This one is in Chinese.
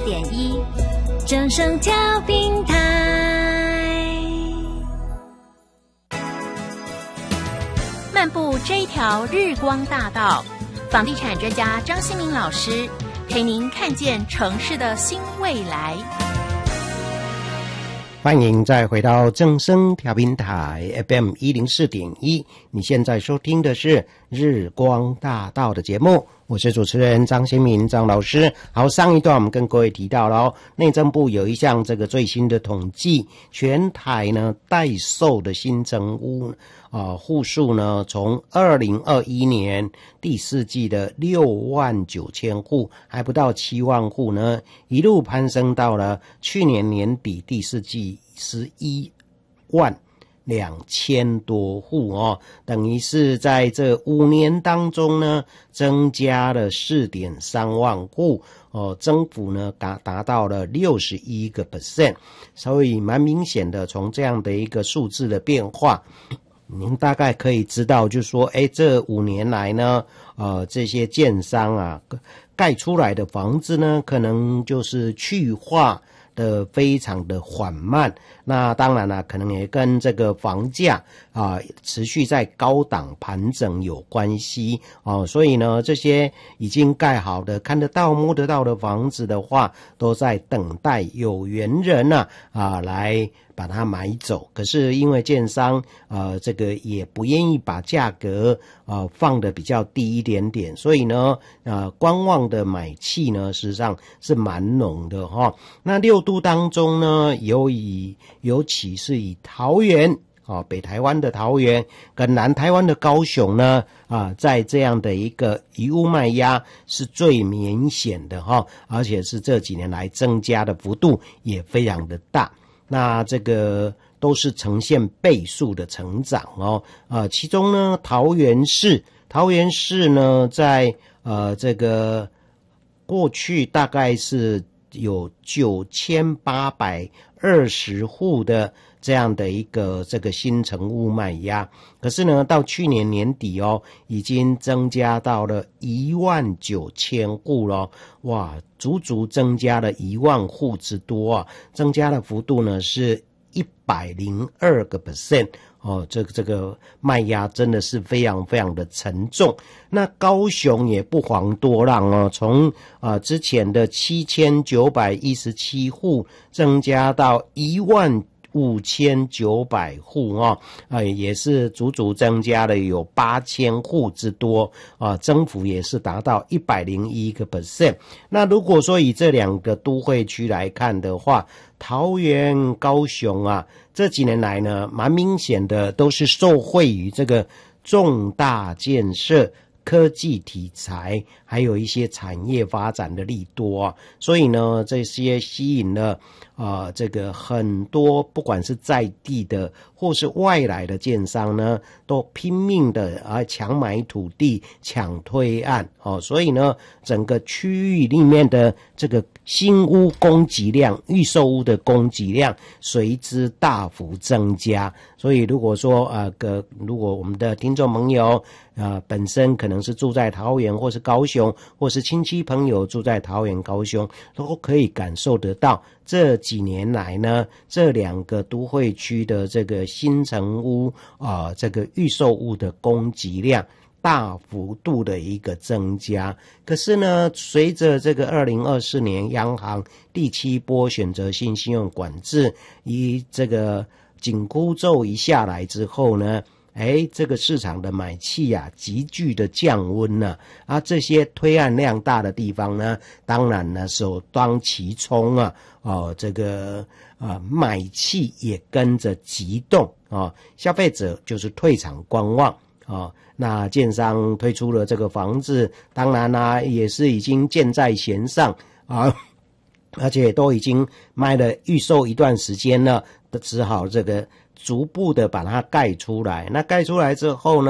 104.1正声调频台。漫步这一条日光大道，房地产专家张新民老师陪您看见城市的新未来。 欢迎再回到正声调频台 FM 104.1，你现在收听的是日光大道的节目，我是主持人张新民张老师。好，上一段我们跟各位提到了内政部有一项这个最新的统计，全台呢待售的新成屋户数呢，从2021年第四季的69000户，还不到7万户呢，一路攀升到了去年年底第四季112000多户等于是在这5年当中呢，增加了 4.3 万户增幅呢达到了 61%， 所以蛮明显的，从这样的一个数字的变化，您大概可以知道，就是说这5年来呢这些建商盖出来的房子呢，可能就是去化的非常的缓慢，那当然了，可能也跟这个房价持续在高档盘整有关系所以呢，这些已经盖好的、看得到、摸得到的房子的话，都在等待有缘人来把它买走。可是因为建商这个也不愿意把价格放得比较低一点点，所以呢观望的买气呢实际上是蛮浓的那6都当中呢，尤其是以桃园北台湾的桃园跟南台湾的高雄呢在这样的一个遗屋卖压是最明显的而且是这几年来增加的幅度也非常的大，那这个都是呈现倍数的成长其中呢桃园市呢在这个过去大概是有9820户的这样的一个这个新成屋卖压，可是呢到去年年底已经增加到了19000户了，哇，足足增加了1万户之多增加的幅度呢是102%这个卖压真的是非常非常的沉重。那高雄也不遑多让从之前的7917户增加到15900户也是足足增加了有8000户之多增幅也是达到101%。那如果说以这2个都会区来看的话，桃园、高雄这几年来呢，蛮明显的都是受惠于这个重大建设、科技题材，还有一些产业发展的利多所以呢，这些吸引了这个很多不管是在地的或是外来的建商呢，都拼命的抢买土地、抢推案所以呢，整个区域里面的这个新屋供给量、预售屋的供给量随之大幅增加。所以如果说如果我们的听众朋友本身可能是住在桃园或是高雄，或是亲戚朋友住在桃园、高雄，都可以感受得到这几年来呢，这2个都会区的这个新成屋这个预售屋的供给量大幅度的一个增加。可是呢，随着这个2024年央行第7波选择性信用管制以这个紧箍咒一下来之后呢，这个市场的买气急剧的降温这些推案量大的地方呢，当然呢首当其冲这个买气也跟着急动消费者就是退场观望那建商推出了这个房子，当然也是已经箭在弦上而且都已经卖了预售一段时间了，只好这个逐步的把它盖出来。那盖出来之后呢，